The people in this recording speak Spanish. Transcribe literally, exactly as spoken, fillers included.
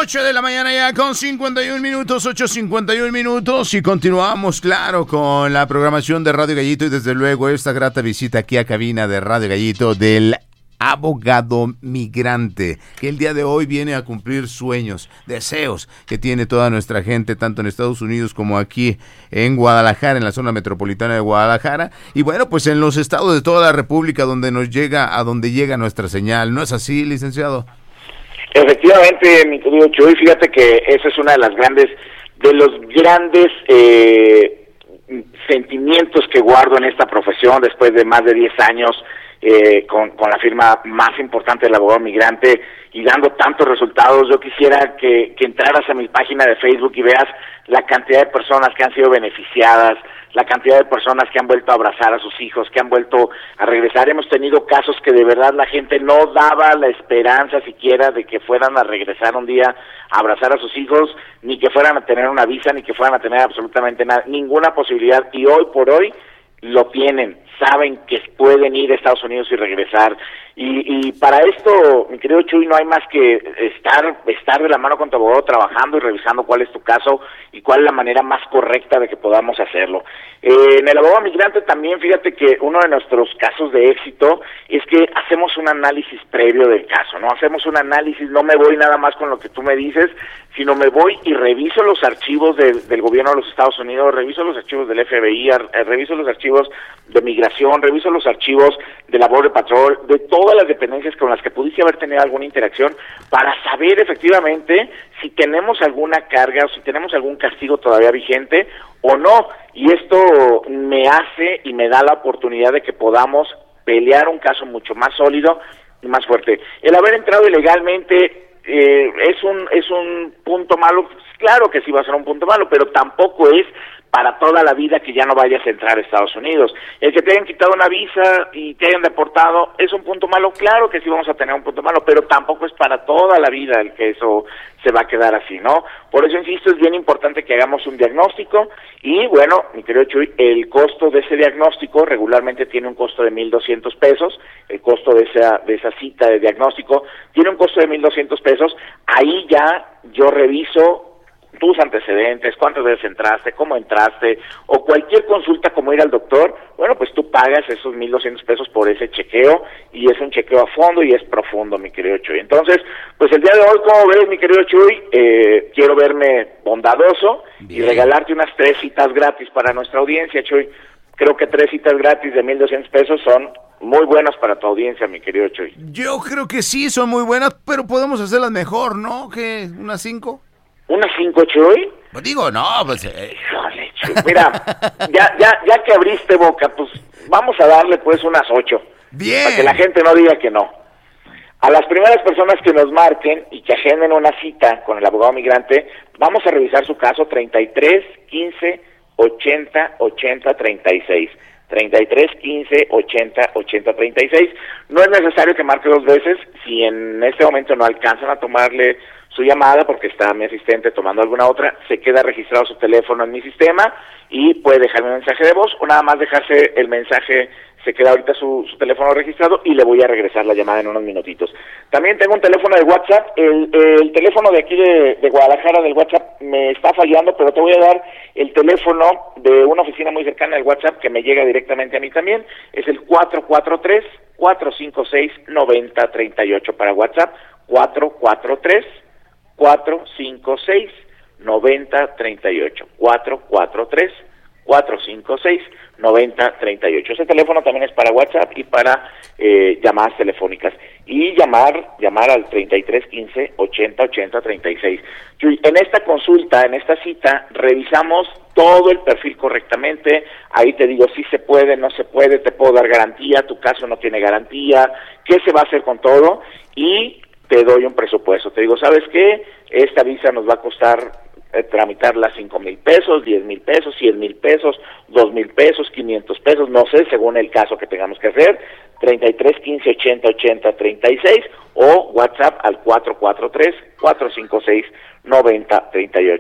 ocho de la mañana ya con cincuenta y un minutos, ocho cincuenta y un minutos y continuamos, claro, con la programación de Radio Gallito y desde luego esta grata visita aquí a cabina de Radio Gallito del abogado migrante, que el día de hoy viene a cumplir sueños, deseos que tiene toda nuestra gente, tanto en Estados Unidos como aquí en Guadalajara, en la zona metropolitana de Guadalajara, y bueno, pues en los estados de toda la República donde nos llega, a donde llega nuestra señal. ¿No es así, licenciado? Efectivamente, mi querido Chuy, fíjate que esa es una de las grandes, de los grandes eh, sentimientos que guardo en esta profesión después de más de diez años eh, con, con la firma más importante del abogado migrante y dando tantos resultados. Yo quisiera que, que entraras a mi página de Facebook y veas la cantidad de personas que han sido beneficiadas, la cantidad de personas que han vuelto a abrazar a sus hijos, que han vuelto a regresar. Hemos tenido casos que de verdad la gente no daba la esperanza siquiera de que fueran a regresar un día a abrazar a sus hijos, ni que fueran a tener una visa, ni que fueran a tener absolutamente nada, ninguna posibilidad, y hoy por hoy lo tienen, saben que pueden ir a Estados Unidos y regresar. Y, y para esto, mi querido Chuy, no hay más que estar estar de la mano con tu abogado trabajando y revisando cuál es tu caso y cuál es la manera más correcta de que podamos hacerlo. Eh, en el abogado migrante también, fíjate que uno de nuestros casos de éxito es que hacemos un análisis previo del caso, ¿no? Hacemos un análisis, no me voy nada más con lo que tú me dices, sino me voy y reviso los archivos de, del gobierno de los Estados Unidos, reviso los archivos del F B I, reviso los archivos de migración, reviso los archivos de la Border Patrol, de todas las dependencias con las que pudiste haber tenido alguna interacción, para saber efectivamente si tenemos alguna carga o si tenemos algún castigo todavía vigente o no. Y esto me hace y me da la oportunidad de que podamos pelear un caso mucho más sólido y más fuerte. El haber entrado ilegalmente eh, es un es un punto malo. Claro que sí va a ser un punto malo, pero tampoco es para toda la vida que ya no vayas a entrar a Estados Unidos. El que te hayan quitado una visa y te hayan deportado es un punto malo. Claro que sí vamos a tener un punto malo, pero tampoco es para toda la vida el que eso se va a quedar así, ¿no? Por eso, insisto, es bien importante que hagamos un diagnóstico y, bueno, mi querido Chuy, el costo de ese diagnóstico regularmente tiene un costo de mil doscientos pesos, el costo de esa, de esa cita de diagnóstico tiene un costo de mil doscientos pesos. Ahí ya yo reviso tus antecedentes, cuántas veces entraste, cómo entraste, o cualquier consulta como ir al doctor. Bueno, pues tú pagas esos mil doscientos pesos por ese chequeo, y es un chequeo a fondo y es profundo, mi querido Chuy. Entonces, pues el día de hoy, como ves, mi querido Chuy, eh, quiero verme bondadoso Bien. y regalarte unas tres citas gratis para nuestra audiencia, Chuy. Creo que tres citas gratis de mil doscientos pesos son muy buenas para tu audiencia, mi querido Chuy. Yo creo que sí, son muy buenas, pero podemos hacerlas mejor, ¿no? ¿Qué? ¿Unas cinco? ¿Unas cinco, Chuy? Pues digo, no, pues... Eh. Híjole, Chuy. Mira, ya, ya, ya que abriste boca, pues vamos a darle pues unas ocho. Bien. Para que la gente no diga que no. A las primeras personas que nos marquen y que agenden una cita con el abogado migrante, vamos a revisar su caso treinta y tres, quince, ochenta, ochenta, treinta y seis. treinta y tres, quince, ochenta, ochenta, treinta y seis. No es necesario que marque dos veces. Si en este momento no alcanzan a tomarle su llamada porque está mi asistente tomando alguna otra, se queda registrado su teléfono en mi sistema y puede dejarme un mensaje de voz o nada más dejarse el mensaje. Se queda ahorita su, su teléfono registrado y le voy a regresar la llamada en unos minutitos. También tengo un teléfono de WhatsApp. El, el teléfono de aquí de, de Guadalajara del WhatsApp me está fallando, pero te voy a dar el teléfono de una oficina muy cercana del WhatsApp que me llega directamente a mí también. Es el cuatro cuatro tres, cuatro cinco seis, nueve cero tres ocho para WhatsApp. cuatro cuatro tres, cuatro cinco seis, nueve cero tres ocho. cuatro cuatro tres, cuatro cinco seis, nueve cero tres ocho. Ese teléfono también es para WhatsApp y para eh, llamadas telefónicas. Y llamar llamar al treinta y tres, quince, ochenta, ochenta, treinta y seis. En esta consulta, en esta cita, revisamos todo el perfil correctamente. Ahí te digo si se puede, no se puede, te puedo dar garantía, tu caso no tiene garantía, qué se va a hacer con todo, y te doy un presupuesto. Te digo, ¿sabes qué? Esta visa nos va a costar eh, tramitarla cinco mil pesos, diez mil pesos, cien mil pesos, dos mil pesos, quinientos pesos, no sé, según el caso que tengamos que hacer. treinta y tres, quince, ochenta, ochenta, treinta y seis o WhatsApp al cuatro cuatro tres, cuatro cinco seis, nueve cero tres ocho.